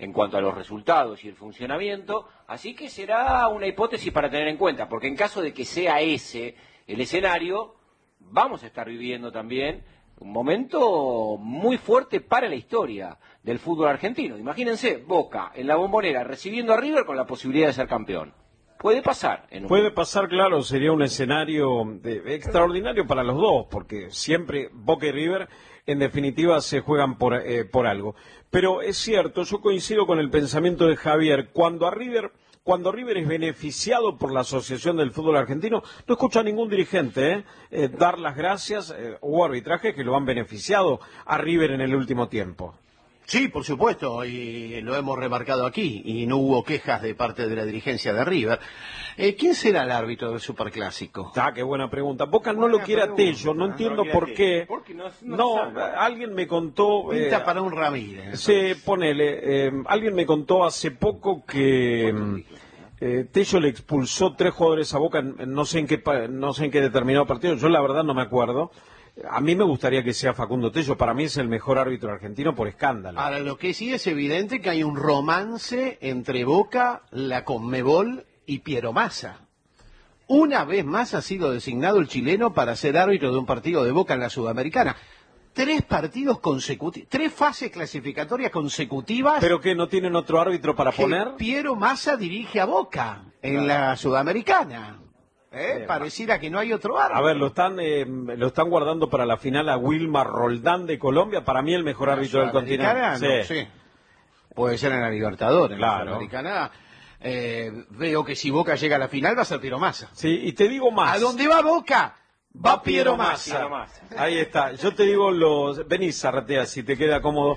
en cuanto a los resultados y el funcionamiento, así que será una hipótesis para tener en cuenta, porque en caso de que sea ese el escenario, vamos a estar viviendo también un momento muy fuerte para la historia del fútbol argentino. Imagínense, Boca en la Bombonera recibiendo a River con la posibilidad de ser campeón. Puede pasar. Puede pasar, claro, sería un escenario extraordinario para los dos, porque siempre Boca y River en definitiva se juegan por algo. Pero es cierto, yo coincido con el pensamiento de Javier, cuando River es beneficiado por la Asociación del Fútbol Argentino, no escucho a ningún dirigente dar las gracias o arbitrajes que lo han beneficiado a River en el último tiempo. Sí, por supuesto, y lo hemos remarcado aquí, y no hubo quejas de parte de la dirigencia de River. ¿Quién será el árbitro del Superclásico? Qué buena pregunta. Boca no lo quiere a Tello, no entiendo por qué. Alguien me contó... Pinta para un Ramírez. Sí, ponele. Alguien me contó hace poco que Tello le expulsó 3 jugadores a Boca, no sé en qué determinado partido, yo la verdad no me acuerdo. A mí me gustaría que sea Facundo Tello, para mí es el mejor árbitro argentino por escándalo. Ahora, lo que sí es evidente que hay un romance entre Boca, la Conmebol y Piero Massa. Una vez más ha sido designado el chileno para ser árbitro de un partido de Boca en la Sudamericana. 3 partidos consecutivos, 3 fases clasificatorias consecutivas. ¿Pero que no tienen otro árbitro para poner? Piero Massa dirige a Boca en la Sudamericana. Pareciera que no hay otro árbitro. A ver, lo están guardando para la final a Wilmar Roldán de Colombia, para mí el mejor árbitro del continente. Sí. Puede ser en la Libertadores, claro. En la Sudamericana. Veo que si Boca llega a la final va a ser Piero Massa. Sí, y te digo más. ¿A dónde va Boca? Va Piero Massa. Ahí está. Yo te digo Vení, Zarratea, si te queda cómodo.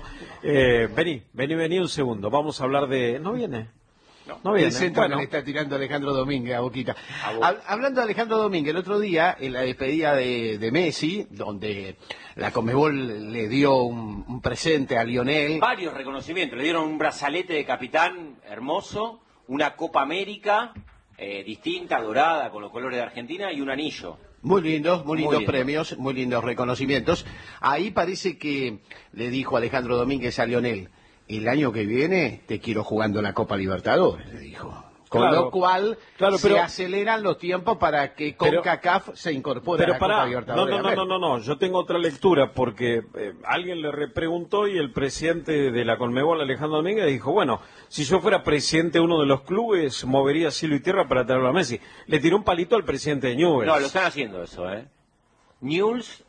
Vení un segundo. Vamos a hablar de... ¿No viene? No viene. El centro que le está tirando Alejandro Domínguez a Boquita. Hablando de Alejandro Domínguez, el otro día, en la despedida de Messi, donde la Conmebol le dio un presente a Lionel. Varios reconocimientos. Le dieron un brazalete de capitán hermoso, una Copa América distinta, dorada, con los colores de Argentina, y un anillo. Muy lindos premios, muy lindos reconocimientos. Ahí parece que le dijo Alejandro Domínguez a Lionel: el año que viene te quiero jugando la Copa Libertadores, le dijo. Con lo cual se aceleran los tiempos para que CONCACAF se incorpore a la Copa Libertadores. No, yo tengo otra lectura, porque alguien le preguntó y el presidente de la Conmebol, Alejandro Domínguez, dijo, bueno, si yo fuera presidente de uno de los clubes, movería cielo y tierra para traerlo a Messi. Le tiró un palito al presidente de Newell's. No, lo están haciendo eso, Newell's,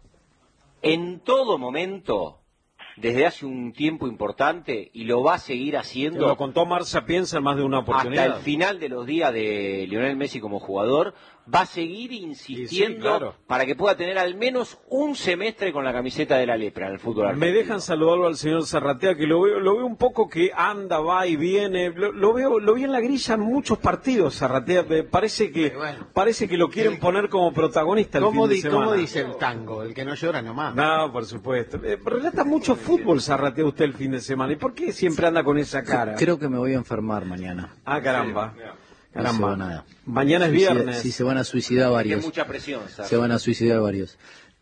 en todo momento, desde hace un tiempo importante, y lo va a seguir haciendo. Lo contó Marcia Piensa en más de una oportunidad. Hasta el final de los días de Lionel Messi como jugador, va a seguir insistiendo para que pueda tener al menos un semestre con la camiseta de la lepra en el fútbol argentino. Me dejan saludarlo al señor Zarratea, que lo veo un poco que anda, va y viene. Lo vi en la grilla en muchos partidos, Zarratea. Parece que lo quieren poner como protagonista el fin de semana. ¿Cómo dice el tango? El que no llora nomás. No, por supuesto. Relata mucho fútbol, Zarratea, usted el fin de semana. ¿Y por qué siempre anda con esa cara? Creo que me voy a enfermar mañana. Caramba. Caramba. Nada. Mañana es viernes. Sí, se van a suicidar varios. Hay mucha presión, ¿sabes? Se van a suicidar varios.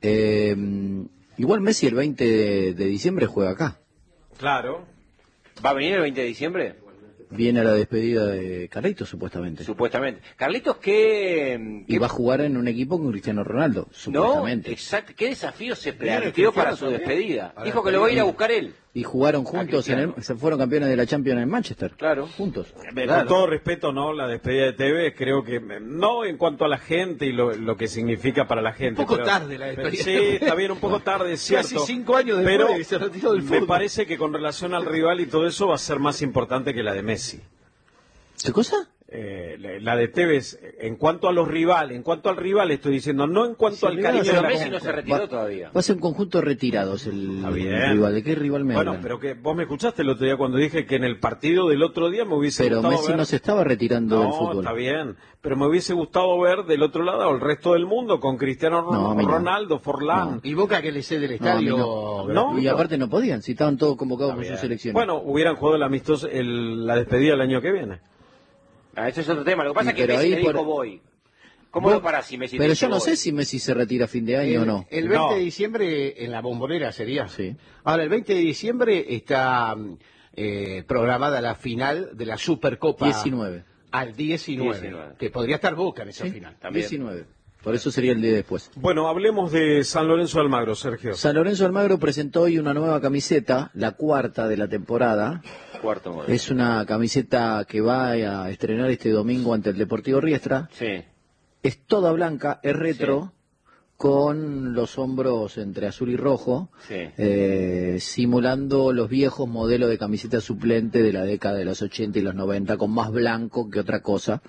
Igual Messi el 20 de diciembre juega acá. Claro. ¿Va a venir el 20 de diciembre? Viene a la despedida de Carlitos, supuestamente. Supuestamente. Carlitos, ¿qué...? Y va a jugar en un equipo con Cristiano Ronaldo, supuestamente. No, exacto. ¿Qué desafío se planteó para su despedida? Dijo que lo va a ir a buscar él. Y jugaron juntos, se fueron campeones de la Champions en Manchester. Claro. Juntos. Con todo respeto, la despedida de Tevez, creo que, no en cuanto a la gente y lo que significa para la gente. Un poco tarde la despedida. Sí, está bien, un poco tarde, es cierto. Casi 5 años después pero de que se retiró del fútbol. Me parece que con relación al rival y todo eso va a ser más importante que la de Messi. ¿Qué cosa? La de Tevez, en cuanto al rival estoy diciendo, no en cuanto al cariño de la Messi gente. no se retiró todavía. Va a ser un conjunto de retirados el rival. ¿De qué rival me hablan? Pero que vos me escuchaste el otro día cuando dije que en el partido del otro día me hubiese gustado ver... Pero Messi no se estaba retirando del fútbol. Está bien, pero me hubiese gustado ver del otro lado el resto del mundo con Cristiano Ronaldo, Forlán. Y Boca que le cede el estadio. Y aparte no podían, si estaban todos convocados por sus selecciones. Bueno, hubieran jugado el amistoso, la despedida el año que viene. Eso es otro tema. Lo que pasa es que Messi le dijo voy. ¿Cómo lo parás si Messi Pero yo no sé si Messi se retira a fin de año o no. El 20 de diciembre en la Bombonera sería. Sí. Ahora, el 20 de diciembre está programada la final de la Supercopa 19. al 19, que podría estar Boca en esa final. También. 19. Por eso sería el día después. Bueno, hablemos de San Lorenzo de Almagro, Sergio. San Lorenzo de Almagro presentó hoy una nueva camiseta, la cuarta de la temporada. Cuarto modelo. Es una camiseta que va a estrenar este domingo ante el Deportivo Riestra. Sí. Es toda blanca, es retro, con los hombros entre azul y rojo, simulando los viejos modelos de camiseta suplente de la década de los 80 y los 90, con más blanco que otra cosa.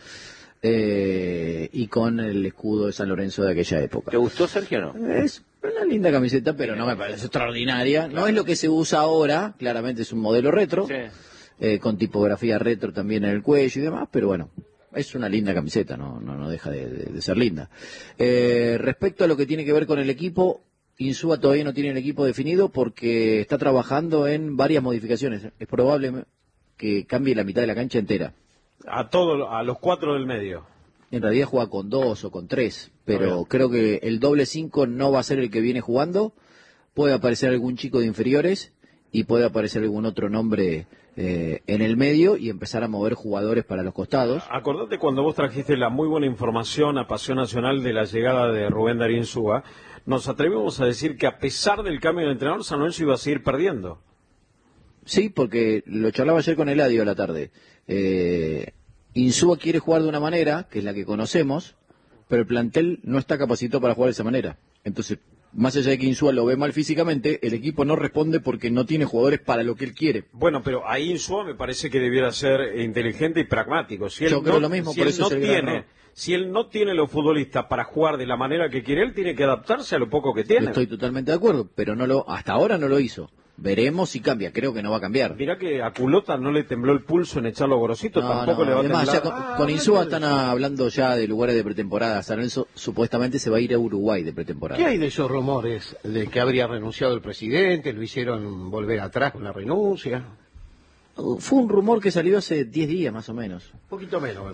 Y con el escudo de San Lorenzo de aquella época. ¿Te gustó, Sergio, no? Es una linda camiseta, pero no me parece extraordinaria. No es lo que se usa ahora, claramente es un modelo retro, con tipografía retro también en el cuello y demás, pero bueno, es una linda camiseta, no deja de ser linda. Respecto a lo que tiene que ver con el equipo, Insúa todavía no tiene el equipo definido porque está trabajando en varias modificaciones. Es probable que cambie la mitad de la cancha entera. A los 4 del medio. En realidad juega con 2 o con 3, pero creo que el doble 5 no va a ser el que viene jugando. Puede aparecer algún chico de inferiores y puede aparecer algún otro nombre en el medio y empezar a mover jugadores para los costados. Acordate cuando vos trajiste la muy buena información a Pasión Nacional de la llegada de Rubén Darío Insúa, nos atrevimos a decir que a pesar del cambio de entrenador, San Lorenzo iba a seguir perdiendo. Sí, porque lo charlaba ayer con Eladio a la tarde. Insúa quiere jugar de una manera, que es la que conocemos, pero el plantel no está capacitado para jugar de esa manera. Entonces, más allá de que Insúa lo ve mal físicamente, el equipo no responde porque no tiene jugadores para lo que él quiere. Bueno, pero ahí Insúa me parece que debiera ser inteligente y pragmático. Si Yo creo lo mismo, por eso si él no tiene los futbolistas para jugar de la manera que quiere, él tiene que adaptarse a lo poco que tiene. Estoy totalmente de acuerdo, pero hasta ahora no lo hizo. Veremos si cambia, creo que no va a cambiar. Mirá que a Culota no le tembló el pulso en echarlo a Gorosito, tampoco le va a temblar. Además, ya con Insúa están hablando ya de lugares de pretemporada. San Lorenzo supuestamente se va a ir a Uruguay de pretemporada. ¿Qué hay de esos rumores de que habría renunciado el presidente? ¿Lo hicieron volver atrás con la renuncia? Fue un rumor que salió hace 10 días más o menos. Un poquito menos.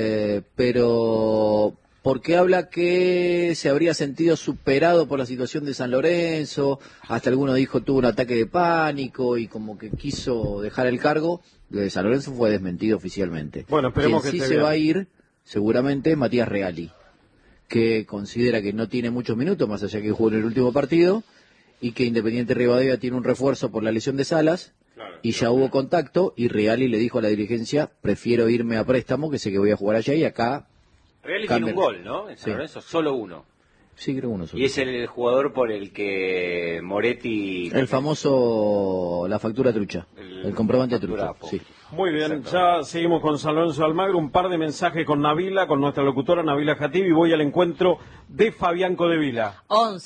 Pero porque habla que se habría sentido superado por la situación de San Lorenzo, hasta alguno dijo tuvo un ataque de pánico y como que quiso dejar el cargo. Lo de San Lorenzo fue desmentido oficialmente. Bueno, esperemos quien que sí se va a ir, seguramente, Matías Reali, que considera que no tiene muchos minutos, más allá que jugó en el último partido, y que Independiente Rivadavia tiene un refuerzo por la lesión de Salas, y ya hubo contacto, y Reali le dijo a la dirigencia, prefiero irme a préstamo, que sé que voy a jugar allá, y acá... Reali tiene un gol, ¿no? En San Lorenzo, solo uno. Sí, creo uno solo. Y es el jugador por el que Moretti... El famoso, la factura trucha, el comprobante trucha, sí. Muy bien, ya seguimos con San Lorenzo de Almagro, un par de mensajes con Nabila, con nuestra locutora Nabila Jatib, y voy al encuentro de Fabián Codevila.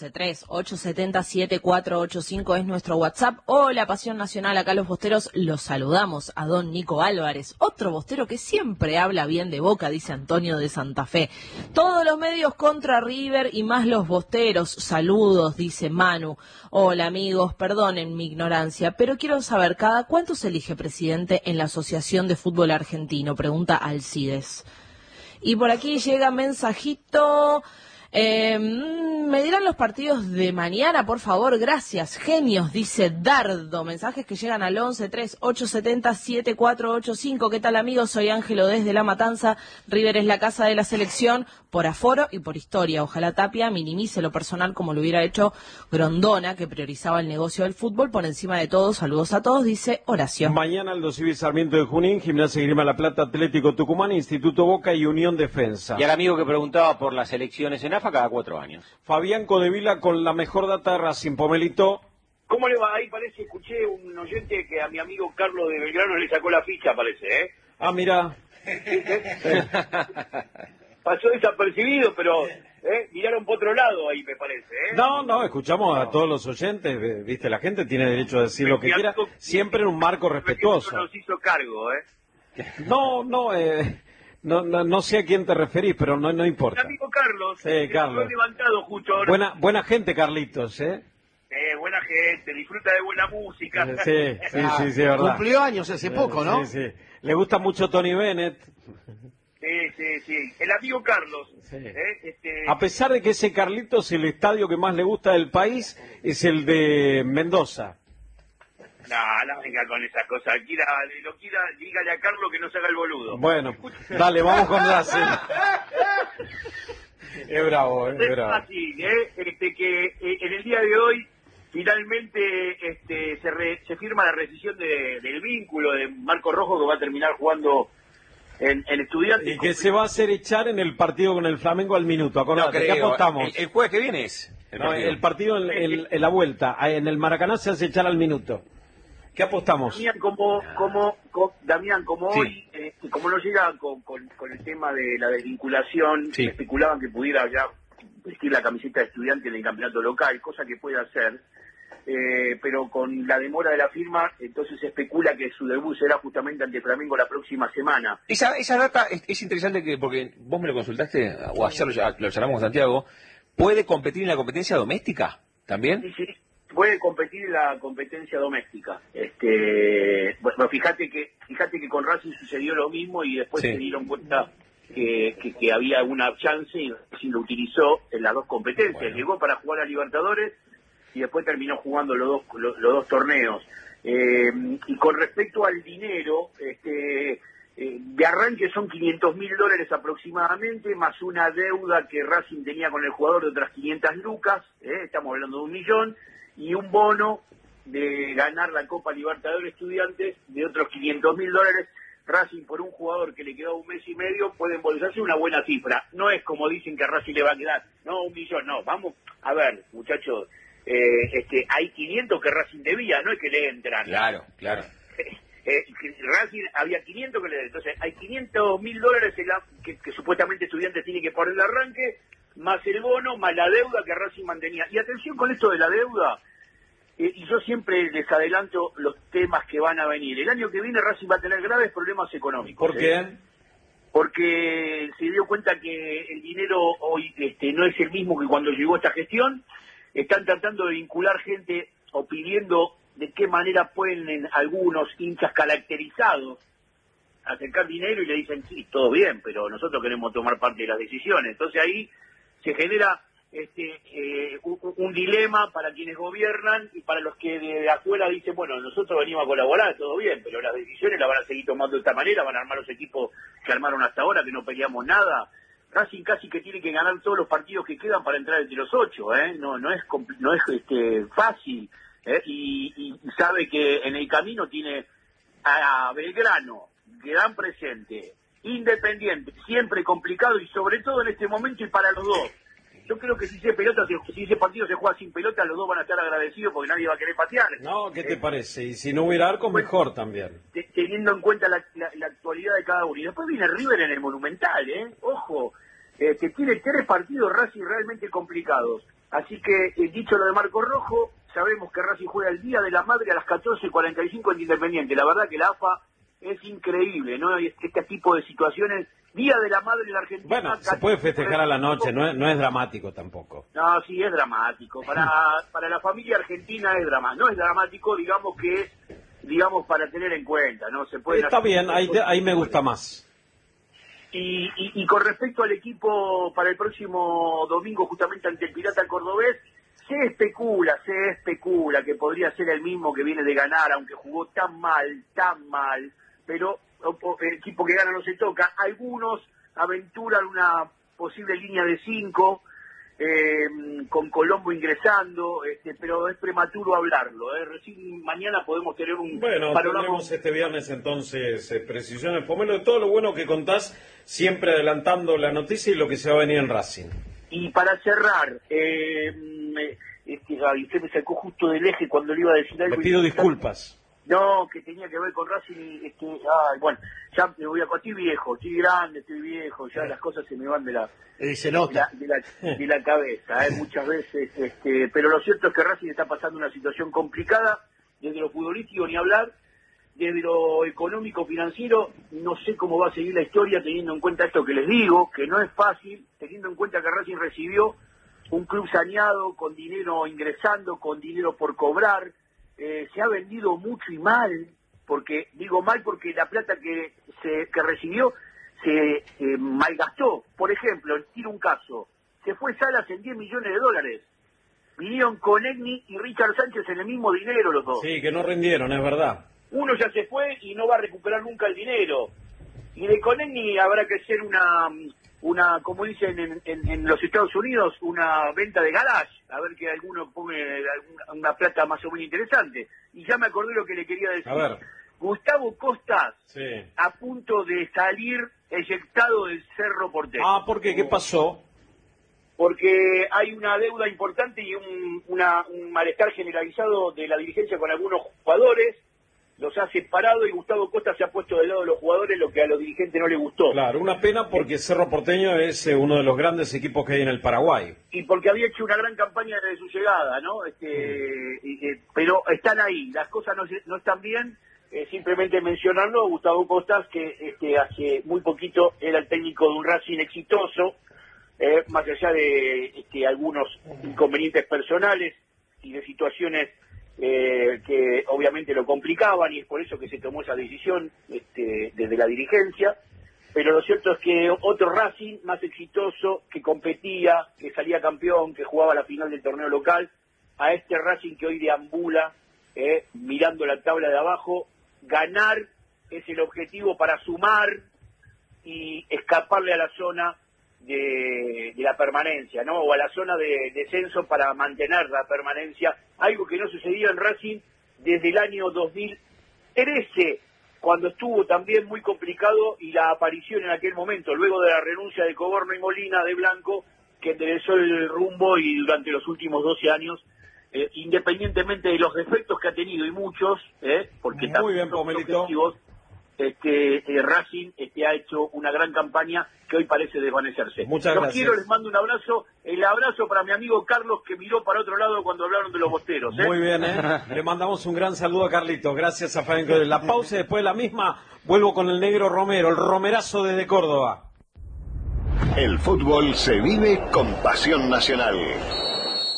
11-3-870-7485 es nuestro WhatsApp. Hola, Pasión Nacional, acá los bosteros los saludamos a don Nico Álvarez, otro bostero que siempre habla bien de Boca, dice Antonio de Santa Fe. Todos los medios contra River y más los bosteros, saludos, dice Manu. Hola amigos, perdonen mi ignorancia, pero quiero saber, ¿cada cuánto se elige presidente en la Asociación de Fútbol Argentino? Pregunta Alcides. Y por aquí llega mensajito. ¿Me dirán los partidos de mañana, por favor? Gracias, genios, dice Dardo. Mensajes que llegan al 11-3-870-7485. ¿Qué tal, amigos? Soy Ángelo desde La Matanza. River es la casa de la selección por aforo y por historia. Ojalá Tapia minimice lo personal como lo hubiera hecho Grondona, que priorizaba el negocio del fútbol por encima de todo. Saludos a todos, dice Horacio. Mañana Aldo Civi Sarmiento de Junín, Gimnasia y Esgrima La Plata, Atlético Tucumán, Instituto Boca y Unión Defensa. Y al amigo que preguntaba por las elecciones en AFA cada 4 años. Fabián Codevila con la mejor data de Racing, Pomelito. ¿Cómo le va? Ahí parece, escuché un oyente que a mi amigo Carlos de Belgrano le sacó la ficha, parece, ¿eh? Ah, mira. Pasó desapercibido, pero miraron por otro lado ahí, me parece, ¿eh? No, escuchamos a todos los oyentes, viste, la gente tiene derecho a decir lo que quiera, siempre en un marco respetuoso. Nos hizo cargo, ¿eh? No sé a quién te referís, pero no importa. Mi amigo Carlos, sí, Carlos. Lo he levantado justo ahora. Buena gente, Carlitos, ¿eh? Buena gente, disfruta de buena música. Sí, verdad. Cumplió años hace poco, ¿no? Sí. Le gusta mucho Tony Bennett. Sí. El amigo Carlos. Sí. A pesar de que ese Carlitos, el estadio que más le gusta del país es el de Mendoza. No venga con esa cosa. Dígale a Carlos que no se haga el boludo. Bueno, dale, vamos con Racing. Es bravo, es bravo. Es fácil, que en el día de hoy finalmente se firma la rescisión del vínculo de Marco Rojo, que va a terminar jugando en Estudiantes. Y que se va a hacer echar en el partido con el Flamengo al minuto. Acordate, ¿qué apostamos? El jueves que viene es el partido en la vuelta. En el Maracaná se hace echar al minuto. ¿Qué apostamos? Damián, como sí. Hoy, como no llega con el tema de la desvinculación, sí. especulaban que pudiera ya vestir la camiseta de Estudiante en el campeonato local, cosa que puede hacer, pero con la demora de la firma, entonces se especula que su debut será justamente ante Flamengo la próxima semana. Esa data es interesante porque vos me lo consultaste, o ayer lo charlamos con Santiago. ¿Puede competir en la competencia doméstica también? Sí, puede competir en la competencia doméstica. Bueno, fíjate que con Racing sucedió lo mismo y después se dieron cuenta que había una chance y Racing lo utilizó en las dos competencias. Bueno. Llegó para jugar a Libertadores y después terminó jugando los dos torneos. Y con respecto al dinero, de arranque son $500.000 aproximadamente, más una deuda que Racing tenía con el jugador de otras 500 lucas, estamos hablando de 1 millón, y un bono de ganar la Copa Libertadores Estudiantes de otros $500.000. Racing, por un jugador que le quedó 1 mes y medio, puede embolsarse una buena cifra. No es como dicen que a Racing le va a quedar, no, 1 millón, no, vamos, a ver, muchachos, hay 500 que Racing debía, no es que le entran. Claro. Racing había 500 que le deben, entonces hay $500.000 que supuestamente Estudiantes tiene que poner el arranque, más el bono, más la deuda que Racing mantenía. Y atención con esto de la deuda, y yo siempre les adelanto los temas que van a venir. El año que viene Racing va a tener graves problemas económicos. ¿Por qué? Porque se dio cuenta que el dinero hoy no es el mismo que cuando llegó esta gestión. Están tratando de vincular gente o pidiendo de qué manera pueden algunos hinchas caracterizados acercar dinero y le dicen, sí, todo bien, pero nosotros queremos tomar parte de las decisiones. Entonces ahí se genera un dilema para quienes gobiernan y para los que de afuera dicen, bueno, nosotros venimos a colaborar, todo bien, pero las decisiones las van a seguir tomando de esta manera, van a armar los equipos que armaron hasta ahora, que no peleamos nada. Racing casi que tiene que ganar todos los partidos que quedan para entrar entre los 8, no es fácil, y sabe que en el camino tiene a Belgrano, gran presente, Independiente, siempre complicado y sobre todo en este momento y para los dos. Yo creo que si ese partido se juega sin pelota, los dos van a estar agradecidos porque nadie va a querer patear. No, ¿qué te parece? Y si no hubiera arco, mejor también. Teniendo en cuenta la actualidad de cada uno. Y después viene River en el Monumental, ojo, que tiene 3 partidos Racing realmente complicados. Así que, dicho lo de Marco Rojo, sabemos que Racing juega el Día de la Madre a las 14:45 en Independiente. La verdad que la AFA es increíble, ¿no? Este tipo de situaciones, Día de la Madre en la Argentina. Bueno, se puede festejar a la noche, no es dramático tampoco. No, sí, es dramático. Para la familia argentina es dramático. No es dramático, digamos que es, para tener en cuenta, ¿no? Se puede. Está bien, ahí me gusta más. Y con respecto al equipo para el próximo domingo, justamente ante el Pirata Cordobés, se especula que podría ser el mismo que viene de ganar, aunque jugó tan mal, pero el equipo que gana no se toca. Algunos aventuran una posible línea de 5, con Colombo ingresando, pero es prematuro hablarlo. Recién mañana podemos tener un panorama. Bueno, tendremos este viernes entonces precisiones. Pomelo, de todo lo bueno que contás, siempre adelantando la noticia y lo que se va a venir en Racing. Y para cerrar, usted me sacó justo del eje cuando le iba a decir algo. Le pido disculpas. No, que tenía que ver con Racing y bueno, ya me voy estoy viejo, estoy grande, estoy viejo, ya las cosas se me van de la cabeza, muchas veces, pero lo cierto es que Racing está pasando una situación complicada, desde lo futbolístico ni hablar, desde lo económico financiero, no sé cómo va a seguir la historia teniendo en cuenta esto que les digo, que no es fácil, teniendo en cuenta que Racing recibió un club saneado, con dinero ingresando, con dinero por cobrar. Se ha vendido mucho y mal, porque la plata que recibió se malgastó. Por ejemplo, tiro un caso, se fue Salas en $10 millones, vinieron Konechny y Richard Sánchez en el mismo dinero los dos. Sí, que no rindieron, es verdad. Uno ya se fue y no va a recuperar nunca el dinero. Y de Konechny habrá que hacer una como dicen en los Estados Unidos, una venta de garage, a ver que alguno ponga una plata más o menos interesante. Y ya me acordé lo que le quería decir. A ver. Gustavo Costas, Sí. a punto de salir eyectado del Cerro Porteño. Ah, ¿por qué? ¿Qué pasó? Porque hay una deuda importante y un malestar generalizado de la dirigencia con algunos jugadores, los ha separado y Gustavo Costa se ha puesto del lado de los jugadores, lo que a los dirigentes no les gustó. Claro, una pena porque Cerro Porteño es uno de los grandes equipos que hay en el Paraguay. Y porque había hecho una gran campaña desde su llegada, ¿no? Pero están ahí, las cosas no están bien. Simplemente mencionarlo, Gustavo Costas, que hace muy poquito era el técnico de un Racing exitoso, más allá de algunos inconvenientes personales y de situaciones que obviamente lo complicaban, y es por eso que se tomó esa decisión desde la dirigencia. Pero lo cierto es que otro Racing más exitoso, que competía, que salía campeón, que jugaba la final del torneo local, a este Racing que hoy deambula mirando la tabla de abajo, ganar es el objetivo para sumar y escaparle a la zona de la permanencia, ¿no? O a la zona de descenso para mantener la permanencia, algo que no sucedía en Racing desde el año 2013, cuando estuvo también muy complicado, y la aparición en aquel momento, luego de la renuncia de Coborno y Molina, de Blanco, que enderezó el rumbo, y durante los últimos 12 años, independientemente de los defectos que ha tenido, y muchos, porque muy bien, Pomelito. Racing ha hecho una gran campaña que hoy parece desvanecerse. Muchas Los gracias. quiero, les mando un abrazo. El abrazo para mi amigo Carlos, que miró para otro lado cuando hablaron de los bosteros. Muy bien, le mandamos un gran saludo a Carlitos. Gracias a Fabián Codere. La pausa y después de la misma vuelvo con el negro Romero, el romerazo desde Córdoba. El fútbol se vive con pasión nacional.